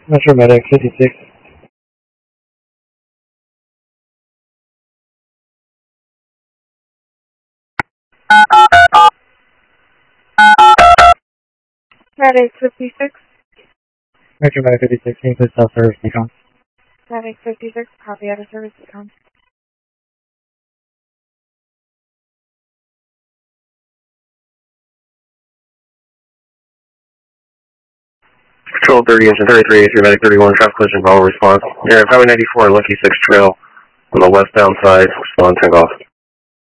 Metro Medic 56. Medic 56. Metro Medic 56, can you please tell service decon? Medic 56, copy out of service decon. Patrol 30, engine 33, A3, Medic 31, traffic collision, Bravo response. Here, Highway 94, Lucky 6 Trail, on the westbound side, respond, take off.